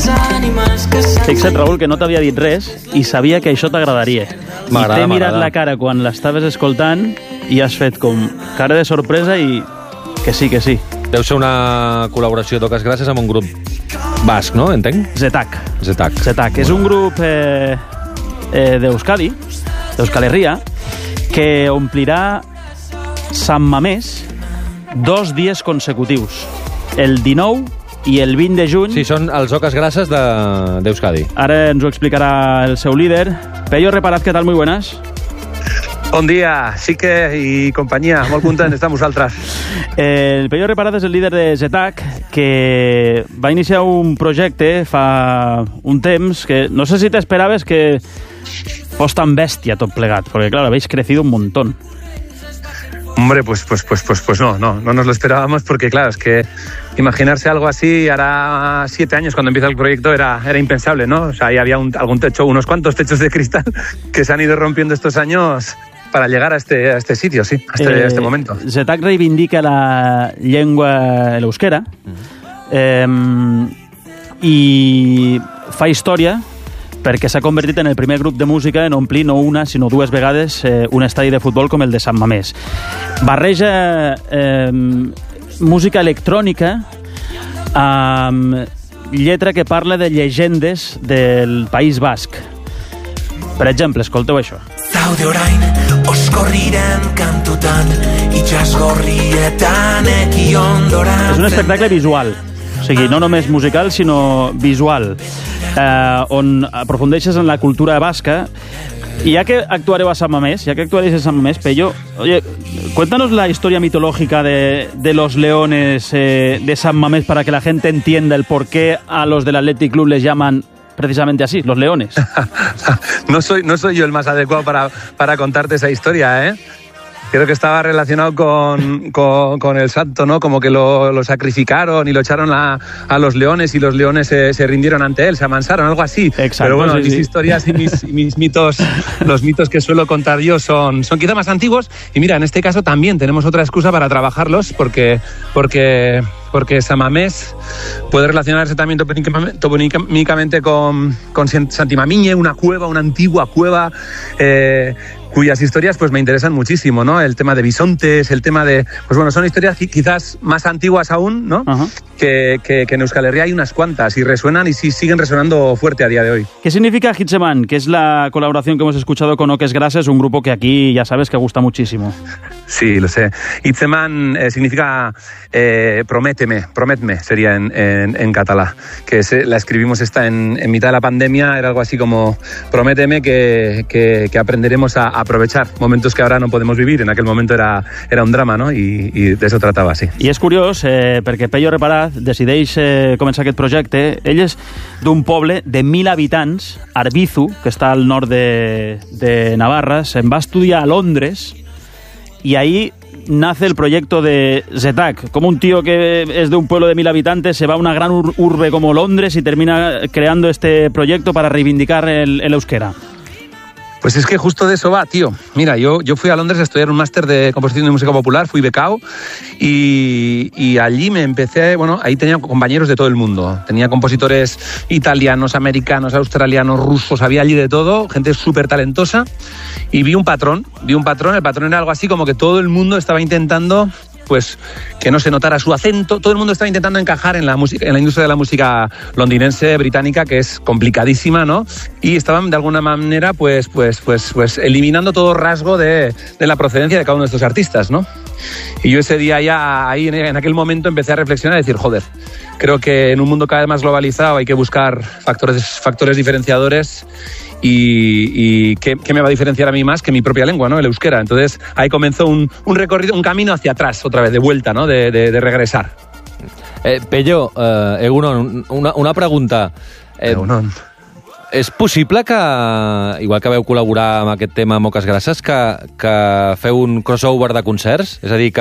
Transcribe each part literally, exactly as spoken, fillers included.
Fixa't, Raül, que no t'havia dit res i sabia que això t'agradaria. I t'he mirat la cara quan l'estaves escoltant i has fet com cara de sorpresa i que sí, que sí. Deu ser una col·laboració d'Oques Grasses amb un grup basc, no? Entenc? Zetac. Zetac. Zetac. És un grup eh, eh, d'Euskadi, d'Euskal Herria, que omplirà Sant Mamés dos dies consecutius, el dinou i el vint de juny. Sí, són els Oques Grasses d'Euskadi. De, Ara ens ho explicarà el seu líder. Pello Reparaz, què tal? Muy buenas. Bon dia, Xique i companyia. Molt content d'estar amb vosaltres. El Pello Reparaz és el líder de Zetac, que va iniciar un projecte fa un temps que no sé si t'esperaves que fos tan bèstia tot plegat, perquè, clar, habéis crecido un montón. Hombre, pues, pues, pues, pues, pues no, no, no nos lo esperábamos porque, claro, es que imaginarse algo así hará siete años cuando empieza el proyecto era, era impensable, ¿no? O sea, ahí había un, algún techo, unos cuantos techos de cristal que se han ido rompiendo estos años para llegar a este, a este sitio, sí, a este, eh, a este momento. Zetac reivindica la llengua, l'euskera, eh, i fa història perquè s'ha convertit en el primer grup de música en omplir no una, sinó dues vegades eh, un estadi de futbol com el de Sant Mamés. Barreja eh, música electrònica amb lletra que parla de llegendes del País Basc. Per exemple, escolteu això. Zaude orain, oskorriren kantutan, itsasgorrietan ekiondoran. És un espectacle visual. O sigui, no només musical, sinó visual, eh, on aprofundeixes en la cultura basca. Y ya que actuaré a Sant Mamés, ya que actuaréis en Sant Mamés, Pello, oye, cuéntanos la historia mitológica de, de los leones eh, de Sant Mamés para que la gente entienda el por qué a los del Athletic Club les llaman precisamente así, los leones. no, soy, no soy yo el más adecuado para, para contarte esa historia, ¿eh? Creo que estaba relacionado con, con, con el santo, ¿no? Como que lo, lo sacrificaron y lo echaron a, a los leones y los leones se, se rindieron ante él, se amansaron, algo así. Exacto, pero bueno, sí, mis sí. historias y mis, mis mitos, los mitos que suelo contar yo son, son quizá más antiguos. Y mira, en este caso también tenemos otra excusa para trabajarlos porque, porque, porque Sant Mamés puede relacionarse también topónicamente con, con Santimamiñe, una cueva, una antigua cueva, eh, cuyas historias pues me interesan muchísimo, ¿no? El tema de bisontes, el tema de... Pues bueno, son historias quizás más antiguas aún, ¿no? Uh-huh. Que, que, que en Euskal Herria hay unas cuantas y resuenan y sí siguen resonando fuerte a día de hoy. ¿Qué significa Hitzeman? Que es la colaboración que hemos escuchado con Oques Grasses, un grupo que aquí ya sabes que gusta muchísimo. Sí, lo sé. Hitzeman eh, significa eh, prométeme, prometme sería en, en, en catalá, que se, la escribimos esta en, en mitad de la pandemia, era algo así como prométeme que, que, que aprenderemos a, a aprovechar momentos que ahora no podemos vivir. En aquel momento era, era un drama, no? I, i de això tratava, sí. I és curiós, eh, perquè Pello Reparaz decideix eh, començar aquest projecte. Ell és d'un poble de mil habitants, Arbizu, que està al nord de, de Navarra. Se'n va estudiar a Londres y ahí nace el proyecto de Zetac. Como un tío que es de un pueblo de mil habitantes se va a una gran ur- urbe como Londres y termina creando este proyecto para reivindicar el, el euskera. Pues es que justo de eso va, tío. Mira, yo, yo fui a Londres a estudiar un máster de composición de música popular, fui becado y, y allí me empecé, bueno, ahí tenía compañeros de todo el mundo. Tenía compositores italianos, americanos, australianos, rusos, había allí de todo, gente súper talentosa y vi un patrón, vi un patrón, el patrón era algo así como que todo el mundo estaba intentando... pues que no se notara su acento, todo el mundo estaba intentando encajar en la música, en la industria de la música londinense, británica, que es complicadísima, ¿no? Y estaban de alguna manera pues pues pues pues eliminando todo rasgo de, de la procedencia de cada uno de estos artistas, ¿no? Y yo ese día ya ahí en, en aquel momento empecé a reflexionar y decir, joder, creo que en un mundo cada vez más globalizado hay que buscar factores factores diferenciadores. Y, y ¿qué, ¿qué me va a diferenciar a mí más que mi propia lengua, ¿no? El euskera. Entonces ahí comenzó un, un recorrido, un camino hacia atrás, otra vez, de vuelta, ¿no? De, de, de regresar. Eh, Pello, eh, Egunon, una, una pregunta. Eh, Egunon. És possible que, igual que veu col·laborar amb aquest tema amb Oques Grasses, que, que feu un crossover de concerts? És a dir, que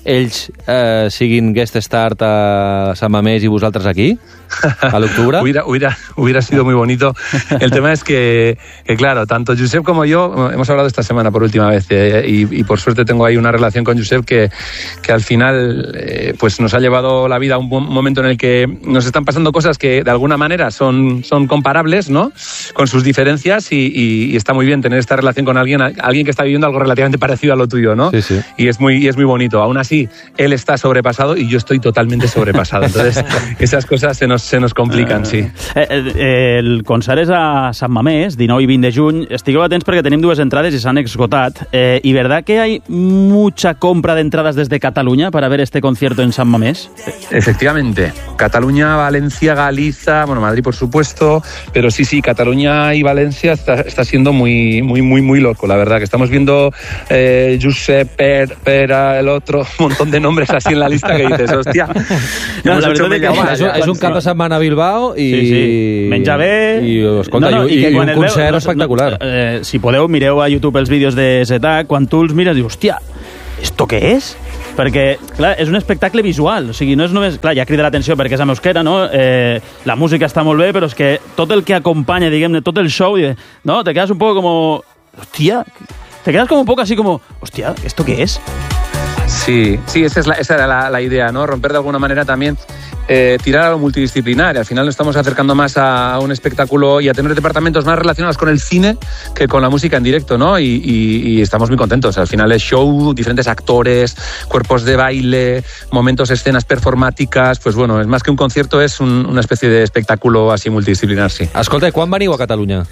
ells eh, siguin guest start a Sant Mamés i vosaltres aquí, a l'octubre? hubiera, hubiera, hubiera sido muy bonito. El tema es que, que, claro, tanto Josep como yo hemos hablado esta semana por última vez eh, y, y por suerte tengo ahí una relación con Josep que, que al final eh, pues nos ha llevado la vida a un momento en el que nos están pasando cosas que de alguna manera son, son comparables, ¿no? Con sus diferencias y, y, y está muy bien tener esta relación con alguien, alguien que está viviendo algo relativamente parecido a lo tuyo, ¿no? Sí, sí. Y es muy, y es muy bonito. Aún así, él está sobrepasado y yo estoy totalmente sobrepasado. Entonces, esas cosas se nos, se nos complican, sí. Eh, eh, el concert és a Sant Mamés, dinou i vint de juny. Estigueu atents perquè tenim dues entrades i s'han esgotat. Eh, ¿Y verdad que hay mucha compra de entradas desde Cataluña para ver este concierto en Sant Mamés? Efectivamente. Cataluña, Valencia, Galiza, bueno, Madrid por supuesto, pero sí, sí, Cataluña y Valencia está, está siendo muy, muy, muy, muy loco, la verdad, que estamos viendo eh, Josep, Per, Pera, el otro, un montón de nombres así en la lista que dices, hostia. No, la veritat és que Home, és, un, és un cap de setmana a Bilbao i... Sí, sí. Menja bé... I, escolta, no, no, i, i, i un concert veu, no, espectacular. No, eh, si podeu, mireu a YouTube els vídeos de Zetac, quan tu els mires, dius, hòstia, ¿esto què és? Perquè, clar, és un espectacle visual, o sigui, no és només... Clar, ja crida l'atenció perquè és amb euskera, no? Eh, la música està molt bé, però és que tot el que acompanya, diguem-ne, tot el show, no? Te quedas un poco como... Hòstia, te quedas como un poco así como... Hòstia, ¿esto qué es? Sí, sí, esa, es la, esa era la, la idea, ¿no? Romper de alguna manera también, eh, tirar a lo multidisciplinar. Al final nos estamos acercando más a un espectáculo y a tener departamentos más relacionados con el cine que con la música en directo, ¿no? Y, y, y estamos muy contentos. Al final es show, diferentes actores, cuerpos de baile, momentos, escenas performáticas. Pues bueno, es más que un concierto, es un, una especie de espectáculo así multidisciplinar, sí. Escolta, quan veniu a Catalunya?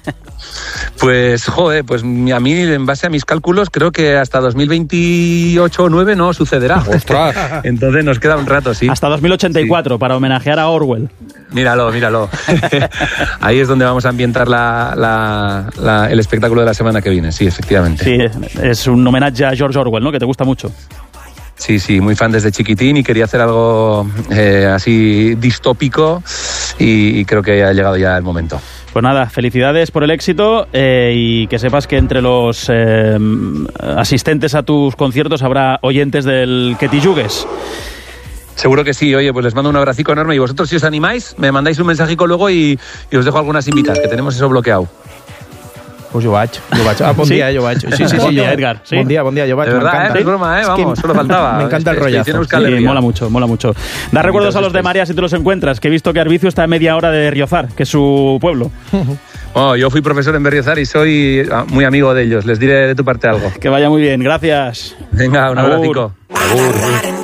Pues, joder, pues a mí, en base a mis cálculos, creo que hasta dos mil veintiocho o nueve no sucederá. ¡Ostras! Entonces nos queda un rato, sí. Hasta dos mil ochenta y cuatro, sí. Para homenajear a Orwell. Míralo, míralo. Ahí es donde vamos a ambientar la, la, la, el espectáculo de la semana que viene, sí, efectivamente. Sí, es un homenaje a George Orwell, ¿no? Que te gusta mucho. Sí, sí, muy fan desde chiquitín y quería hacer algo eh, así distópico y, y creo que ha llegado ya el momento. Pues nada, felicidades por el éxito eh, y que sepas que entre los eh, asistentes a tus conciertos habrá oyentes del Que t'hi jugues. Seguro que sí, oye, pues les mando un abracico enorme y vosotros si os animáis, me mandáis un mensajico luego y, y os dejo algunas invitas, que tenemos eso bloqueado. Pues jo vaig, jo vaig. Ah, bon ¿Sí? dia, jo vaig. Sí, sí, sí. Bon dia, jo... Edgar. ¿Sí? Bon día, bon día, yo vaig. De verdad, ¿eh? No es broma, ¿eh? Vamos, solo faltaba. Me encanta el rollazo. Sí, mola mucho, mola mucho. Da recuerdos a los de María si te los encuentras, que he visto que Arbizu está a media hora de Riozar, que es su pueblo. Oh, yo fui profesor en Berriozar y soy muy amigo de ellos. Les diré de tu parte algo. Que vaya muy bien, gracias. Venga, un abracico. Agur.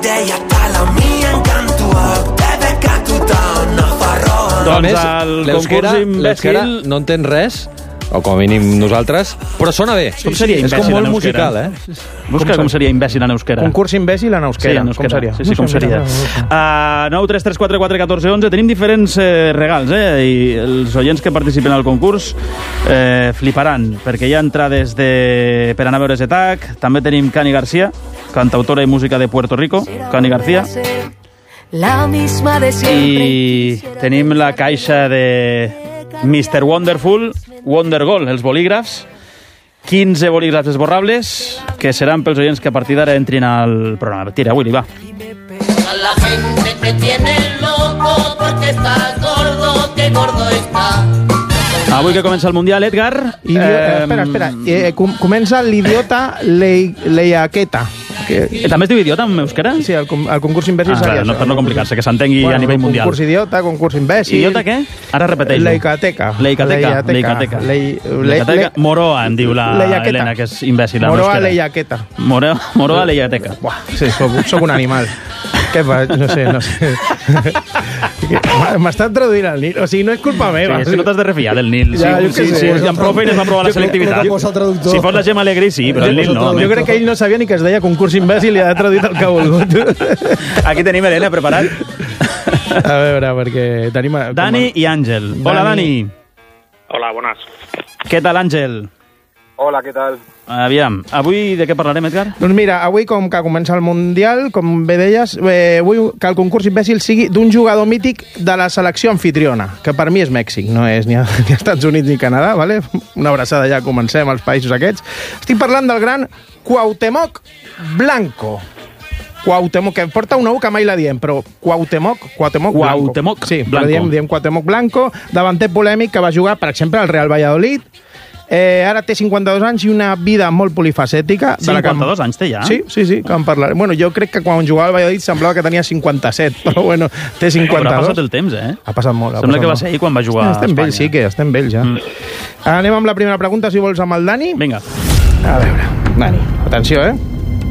Doncs el concurs imbècil... no entén res, o com a mínim nosaltres, però sona bé. Com seria és imbècil com molt en musical, euskera? eh? Busca com seria imbècil en euskera. Concurs imbècil en euskera. Sí, en euskera. Com seria? Sí, sí, com seria. Uh, nou tres tres quatre quatre catorze onze. Tenim diferents eh, regals, eh? I els oients que participen al concurs eh, fliparan, perquè hi ha entrades de... per anar a veure Zetac. També tenim Cani García, cantautora i música de Puerto Rico. Cani García. La misma de siempre. I tenim la caixa de mister Wonderful, Wonder Gold, els bolígrafs. quinze bolígrafs esborrables que seran pels oients que a partir d'ara entrin al programa. Tira, Willy, va. La gente te tiene loco porque estás gordo, que gordo está. Avui que comença el Mundial, Edgar... Idiota, eh, espera, espera. Eh, com, comença l'idiota Lei, Leiaqueta. Que... Eh, també es diu idiota en euskera? Sí, el, el concurs imbècil ah, seria clar, no, això. per no complicar-se, que s'entengui bueno, a nivell mundial. Concurs idiota, concurs imbècil... Idiota què? Ara repeteix-ho. Leicateca. Leicateca. Leicateca. Leicateca. Moroa, en diu la Leiaqueta. Helena, que és imbècil. Moroa Leiaqueta. Moroa, Moroa Leiaqueta. Buah, sí, soc, soc un animal. Què fa? No sé, no sé. M'estan traduint al Nil. O sigui, no és culpa meva. Sí, és que no t'has de refiar del Nil. Ja, sí, jo què sí, sé. sí, amb prou feines va provar la selectivitat. Si fos la Gemma Alegrí, sí, però el Nil no. Jo crec que ell no sabia ni que es deia concurs imbècil i ha traduït el que ha volgut. Aquí tenim Helena preparat. A veure, perquè tenim... Dani i Àngel. Hola, Dani. Hola, buenas. Què tal, Àngel? Hola, què tal? Aviam, avui de què parlarem, Edgar? Doncs mira, avui com que comença el Mundial, com bé deies, eh, vull que el concurs imbècil sigui d'un jugador mític de la selecció anfitriona, que per mi és Mèxic, no és ni, a, ni als Estats Units ni Canadà, ¿vale? Una abraçada ja, comencem als països aquests. Estic parlant del gran Cuauhtémoc Blanco. Cuauhtémoc, que porta una U que mai la diem, però Cuauhtémoc, Cuauhtémoc Blanco. Cuauhtémoc sí, Blanco. Diem, diem Cuauhtémoc Blanco, davanter polèmic que va jugar, per exemple, al Real Valladolid. Eh, ara té cinquanta-dos anys i una vida molt polifacètica. De la que... cinquanta-dos anys té ja? Sí, sí, sí, que en parlaré. Bueno, jo crec que quan jugava al Valladolid semblava que tenia cinquanta-set, però bueno, té cinquanta-dos. Però ha passat el temps, eh? Ha passat molt. Ha Sembla passat que va molt. ser ahir quan va jugar estem a Espanya. vells, sí que estem vells ja. Mm. Anem amb la primera pregunta, si vols, amb el Dani. Vinga. A veure, Dani, atenció, eh?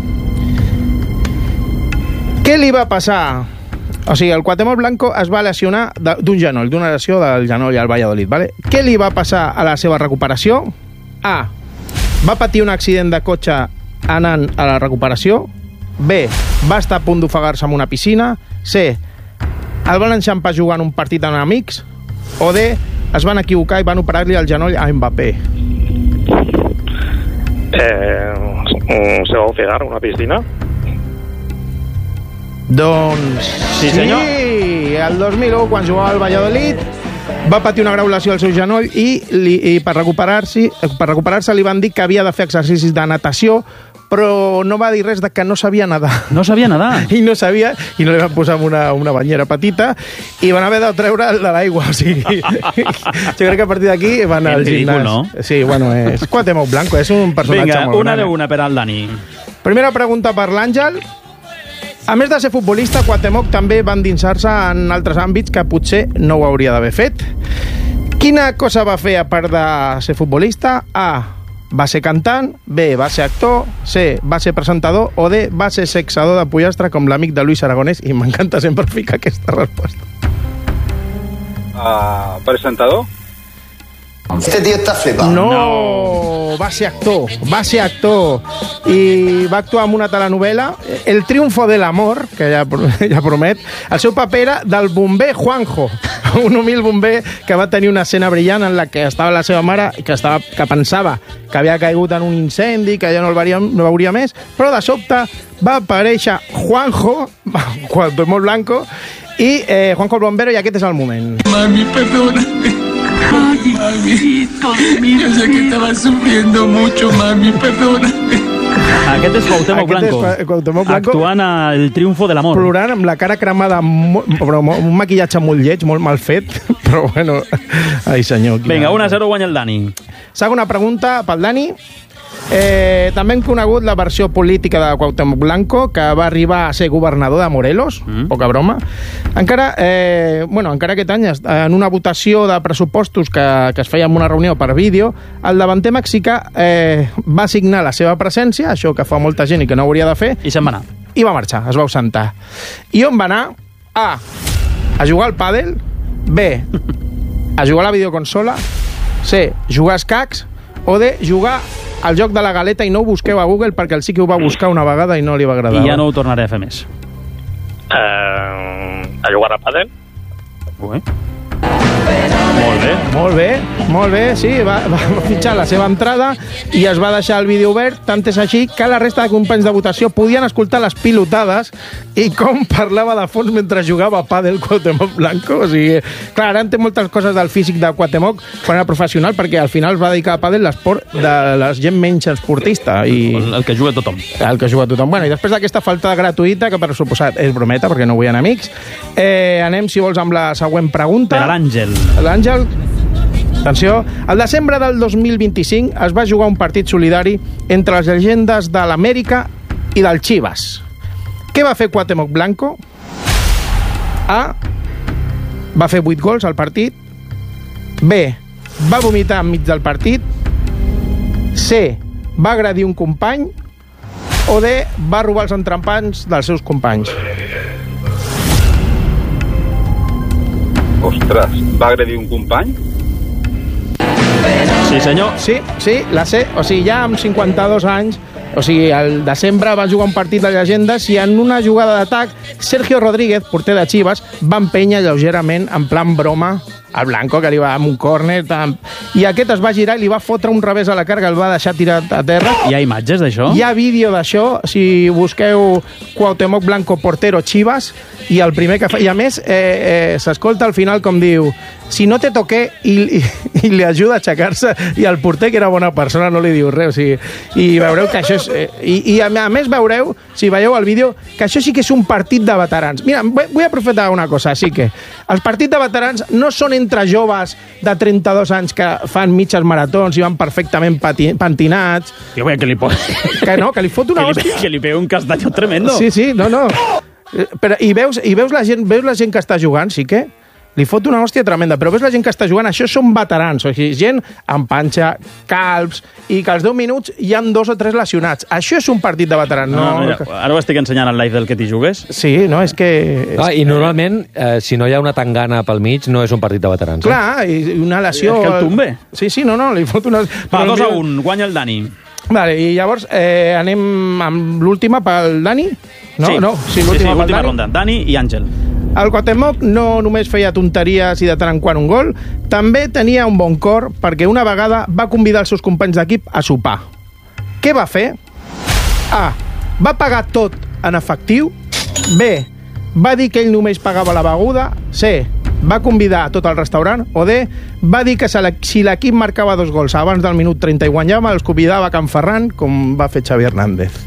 Què li va passar? O sigui, el Cuauhtémoc Blanco es va lesionar d'un genoll, d'una lesió del genoll al Valladolid, ¿vale? Què li va passar a la seva recuperació? A. Va patir un accident de cotxe anant a la recuperació. B. Va estar a punt d'ofegar-se en una piscina. C. El van enxampar jugant un partit amb amics. O D. Es van equivocar i van operar-li el genoll a Mbappé. Eh, ¿Se va a ofegar una piscina? Doncs Sí, senyor. sí, el dos mil u, quan jugava al Valladolid, va patir una greu lesió al seu genoll i, li, i per recuperar-se per recuperar-se li van dir que havia de fer exercicis de natació, però no va dir res de que no sabia nedar. No sabia nedar. I no sabia, i no li van posar una, una banyera petita, i van haver de treure'l de l'aigua. O sigui, jo crec que a partir d'aquí van Que al ridícul, gimnàs. no? Sí, bueno, és Cuauhtémoc Blanco, és un personatge Vinga, molt una gran. de una per al Dani. Primera pregunta per l'Àngel. A més de ser futbolista, Cuauhtémoc també va endinsar-se en altres àmbits que potser no ho hauria d'haver fet. Quina cosa va fer a part de ser futbolista? A. Va ser cantant. B. Va ser actor. C. Va ser presentador. O D. Va ser sexador de pollastre com l'amic de Luis Aragonès. I m'encanta sempre ficar aquesta resposta. Uh, ¿Presentador? Este tío está flipado. No, no, va ser actor, va ser actor i va actuar en una telenovela, El triunfo del amor, que ja, ja promet. El seu paper era del bomber Juanjo, un humil bomber que va tenir una escena brillant en la que estava la seva mare, que, estava, que pensava que havia caigut en un incendi, que ja no el veuria, no veuria més, però de sobte va aparèixer Juanjo, Cuauhtémoc Blanco, i eh, Juanjo el bombero, i aquest és el moment. Mami, perdóname. Ay, mami, mira, yo sé que estaba sufriendo mucho, mami, perdóname. Aquest és Cuauhtémoc Blanco, és Cuauhtémoc Blanco actuant a El triunfo de l'amor. Plorant amb la cara cremada, mo, però un maquillatge molt lleig, molt mal fet, però bueno, ai senyor. Vinga, un a zero guanya el Dani. Segona pregunta pel Dani. Eh, també hem conegut la versió política de Cuauhtémoc Blanco, que va arribar a ser governador de Morelos, mm. poca broma. Encara, eh, bueno, encara aquest any, en una votació de pressupostos que, que es feia en una reunió per vídeo, el davanter mexicà eh, va signar la seva presència, això que fa molta gent i que no hauria de fer, i se'n va anar. I va marxar, es va ausentar. I on va anar? A. A jugar al pàdel. B. A jugar a la videoconsola. C. Jugar a escacs. O D. Jugar al joc de la galeta, i no ho busqueu a Google perquè el sí que ho va buscar una vegada i no li va agradar. I ja no ho tornaré a fer més. Uh, a jugar a pàdel? Ué. Molt bé. Molt bé, molt bé, sí, va, va fitxar la seva entrada i es va deixar el vídeo obert, tant és així que la resta de companys de votació podien escoltar les pilotades i com parlava de fons mentre jugava a pàdel Cuauhtémoc Blanco. O sigui, clar, ara en té moltes coses del físic de Cuauhtémoc quan era professional, perquè al final es va dedicar a pàdel l'esport de la gent menys esportista. I el, el que juga tothom. El que juga tothom. Bueno, i després d'aquesta falta gratuïta, que per suposat és brometa, perquè no vull amics, eh, anem, si vols, amb la següent pregunta. Per a l'Àngel. L'Àngel, atenció, al desembre del dos mil vint-i-cinc es va jugar un partit solidari entre les llegendes de l'Amèrica i del Chivas. Què va fer Cuauhtémoc Blanco? A. Va fer vuit gols al partit. B. Va vomitar enmig del partit. C. Va agredir un company. O D. Va robar els entrepans dels seus companys. Ostres, va agredir un company? Sí, senyor. Sí, sí, la C. O sigui, ja amb cinquanta-dos anys, o sigui, al desembre va jugar un partit de llegendes i en una jugada d'atac, Sergio Rodríguez, porter de Chivas, va empènyer lleugerament, en plan broma, al Blanco, que li va amb un córner, i aquest es va girar i li va fotre un revés a la cara que el va deixar tirat a terra. Hi ha imatges d'això? Hi ha vídeo d'això, si busqueu Cuauhtémoc Blanco portero Chivas, i el primer que fa... I a més, eh, eh, s'escolta al final com diu si no te toqué i, i, i li ajuda a aixecar-se i el porter, que era bona persona, no li diu res. O sigui, i veureu que això és... Eh, i, I a més veureu, si veieu el vídeo, que això sí que és un partit de veterans. Mira, vull aprofitar una cosa, sí que els partits de veterans no són entre joves de trenta-dos anys que fan mitges maratons i van perfectament pati, pentinats. Jo veig que li pot... Que no, que li fot una que li, hòstia. Que li pega un castanyo tremendo. Sí, sí, no, no. Però, i, veus, I veus la gent veus la gent que està jugant, sí que li fot una hòstia tremenda, però veus la gent que està jugant, això són veterans, o sigui, gent amb panxa, calbs, i que als deu minuts hi han dos o tres lesionats. Això és un partit de veterans. No, no, mira, ara ho estic ensenyant al live del que t'hi jugues. Sí, no, és que... Ah, I normalment, eh, si no hi ha una tangana pel mig, no és un partit de veterans. Clar, i una lesió... És que el tombe. Sí, sí, no, no, li fot una... Va, dos a un, guanya el Dani. Vale, i llavors eh, anem amb l'última pel Dani? No, sí, no, sí, l'última sí, sí, pel última Dani. ronda. Dani i Àngel. El Cuauhtémoc no només feia tonteries i de tant en quant un gol, també tenia un bon cor perquè una vegada va convidar els seus companys d'equip a sopar. Què va fer? A. Va pagar tot en efectiu. B. Va dir que ell només pagava la beguda. C. Va convidar a tot el restaurant. O D. Va dir que si l'equip marcava dos gols abans del minut trenta i guanyava, els convidava a Can Ferran, com va fer Xavi Hernández.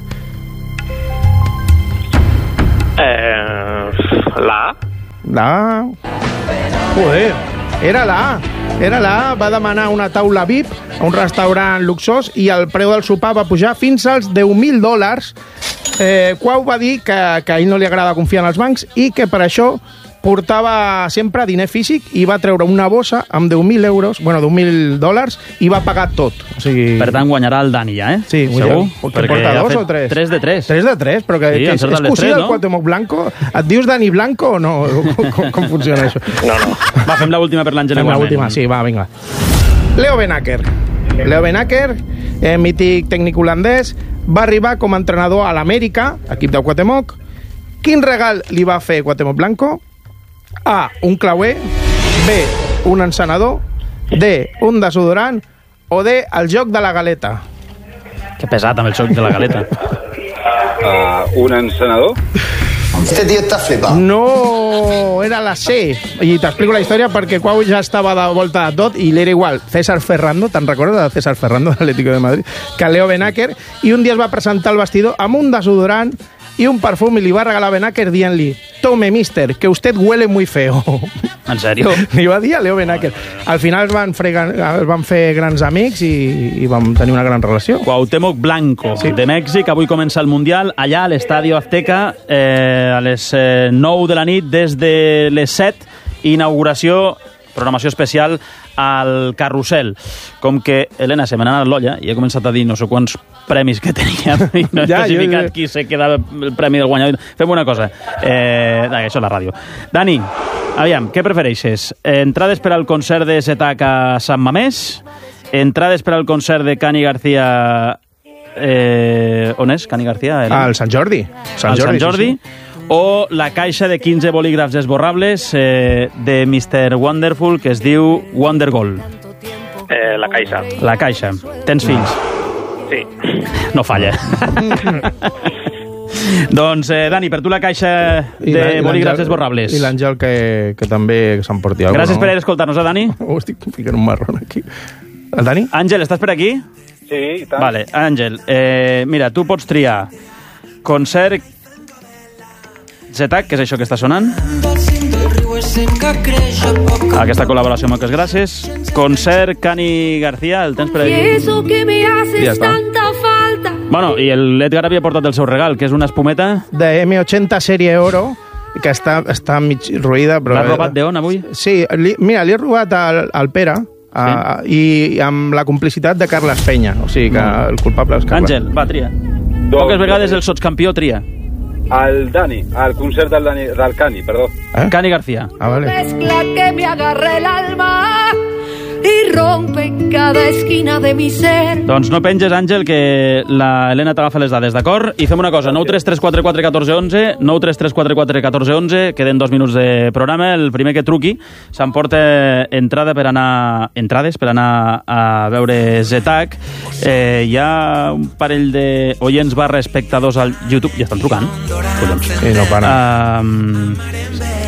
Eh, la A? La A. Joder, era la A. Era la A. Va demanar una taula V I P a un restaurant luxós i el preu del sopar va pujar fins als deu mil dòlars. Eh, Cuau va dir que, que a ell no li agrada confiar en els bancs i que per això portava sempre diner físic i va treure una bossa amb deu mil euros, bueno, deu mil dòlars, i va pagar tot. O sigui... Per tant, guanyarà el Dani ja, eh? Sí, segur. Perquè porta dos o tres? tres de tres. tres de tres, però que, sí, que és, és cosí del no? Cuauhtémoc Blanco. Et dius Dani Blanco o no? Com, com funciona això? No, no. Va, fem l'última per l'Àngel. Fem l'última, sí, va, vinga. Leo Benaker. Leo Benaker, eh, mític tècnic holandès, va arribar com a entrenador a l'Amèrica, equip de Cuauhtémoc. Quin regal li va fer Cuauhtémoc Blanco? A. Un clauer. B. Un encenedor. D. Un desodorant. O D. El joc de la galeta. Que pesat amb el joc de la galeta. Uh, un encenedor. Este tío está flipado. No, era la C. I t'explico la història perquè Cuau ja estava de volta de tot i l'era igual. César Ferrando, te'n recordes de César Ferrando de l'Atlético de Madrid? Que Leo Benaker, i un dia es va presentar al vestidor amb un desodorant i un perfum i li va regalar a Benaker dient-li: tome, mister, que usted huele muy feo. En sèrio? Li va dir a Leo Benaker. Al final es van, fregar, es van fer grans amics i, i vam tenir una gran relació. Cuauhtémoc Blanco, sí. De Mèxic. Avui comença el Mundial allà a l'Estadio Azteca eh, a les eh, nou de la nit des de les set. Inauguració, programació especial al Carrusel. Com que, Helena, se m'ha anat l'olla i he començat a dir no sé quants premis que teníem i no he ja, especificat jo, jo. Qui se queda el premi del guanyador. Fem una cosa. Eh, això és la ràdio. Dani, aviam, què prefereixes? Entrades per al concert de Zetac a Sant Mamés? Entrades per al concert de Cani García... Eh, on és Cani García? Al Sant Jordi. Sant Jordi, Sant Jordi. Sí, sí. O la caixa de quinze bolígrafs esborrables eh, de mister Wonderful que es diu Wonder Gold. Eh, la caixa. La caixa. Tens fills? Sí. No falla. Doncs, eh, Dani, per tu la caixa de bolígrafs esborrables. I l'Àngel que, que també s'emporti alguna cosa. Gràcies no? per escoltar-nos, eh, Dani? Oh, estic ficant un marrón aquí. El Dani? Àngel, estàs per aquí? Sí, i tant. Vale, Àngel, eh, mira, tu pots triar concert Zetac, que és això que està sonant. Aquesta col·laboració, moltes gràcies. Concert Cani García, el tens per aquí? Ja està. Bueno, i l'Edgar havia portat el seu regal, que és una espumeta... De eme ochenta sèrie oro, que està, està mig ruïda, però... L'has robat d'on, avui? Sí, li, mira, li he robat al, al Pere, a, sí? i amb la complicitat de Carles Peña, o sigui que no. El culpable és Carles. Àngel, va, tria. Poques vegades el sotscampió tria. Al Dani, al concert del, Dani, del Cani, perdó. ¿Eh? Cani García. Ah, vale. Mezcla que me agarre el alma y rompe cada esquina de mi ser. Doncs no penges, Àngel, que la Helena t'agafa les dades, d'acord? I fem una cosa, nou tres tres quatre quatre un quatre un u, nou tres tres quatre quatre un quatre un u, queden dos minuts de programa, el primer que truqui s'emporta entrada per anar, entrades per anar a veure Zetac. Eh, hi ha un parell de oients barra espectadors al YouTube, ja estan trucant. Collons. Sí, no para. Um,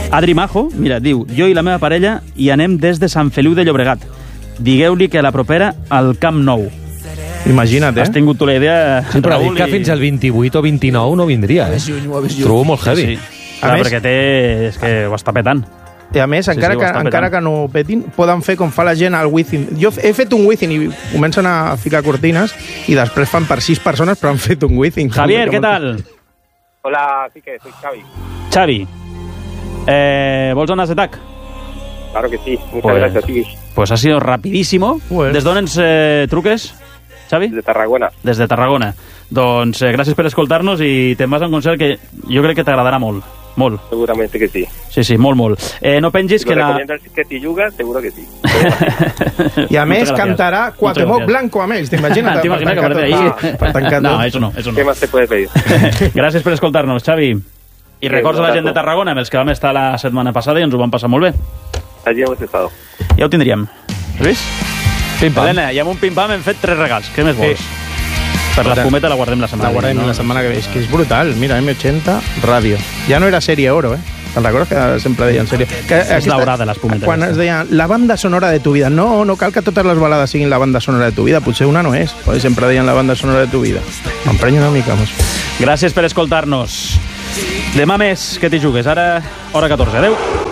Adri Majo, mira, diu, jo i la meva parella hi anem des de Sant Feliu de Llobregat. Digueu-li que a la propera al Camp Nou. Imagina't, eh? Has tingut tu la idea, Sí, però Raül, dic que i- fins al vint-i-vuit o vint-i-nou no vindria, eh? Trobo molt heavy. Sí, sí. Clar, més- perquè té... És que ho està petant. I a més, Sí, encara, sí, ho que, està encara que petant. no petin, poden fer com fa la gent al Within. Jo he fet un Within i comencen a ficar cortines i després fan per sis persones, però han fet un Within. Javier, ¿qué tal? Hola, sí que soy Xavi. Xavi, eh, vols anar a Zetac? Claro que sí, muchas Pues- gracias, sí. Pues ha sido rapidísimo. Pues. Des d'on ens eh, truques, Xavi? De Tarragona. Des de Tarragona. Doncs eh, gràcies per escoltar-nos i te'n vas a un concert que jo crec que t'agradarà molt. Molt. Seguramente que sí. Sí, sí, molt, molt. Eh, no pengis Si que lo la... recomiendas que si yuga, seguro que sí. I a més Muchas gracias. cantarà Cuauhtémoc Muchas gracias. Blanco amb ells, t'imagines? T'imagines que aparece ahí? Per tancar No, tot. eso no, eso no. ¿Qué más te puede pedir? Gràcies per escoltar-nos, Xavi. I records a la gent de Tarragona, amb els que vam estar la setmana passada i ens ho vam passar molt bé. Allí hemos estado. Ja ho tindríem. Has vist? Pim-pam. Helena, i amb un pim-pam hem fet tres regals. Què més vols? Per l'espumeta la guardem la setmana La guardem vinent, la setmana que ve. És que és brutal. Mira, M ochenta, ràdio. Ja no era sèrie oro, eh? Te'n recordes que sempre deien sèrie? Que És daurada, l'espumeta Quan aquesta. es deien la banda sonora de tu vida. No, no cal que totes les balades siguin la banda sonora de tu vida. Potser una no és. Perquè sempre deien la banda sonora de tu vida. M'emprenyo una mica, mos. Gràcies per escoltar-nos. Demà més que t'hi jugues. Ara, hora catorze. Adéu.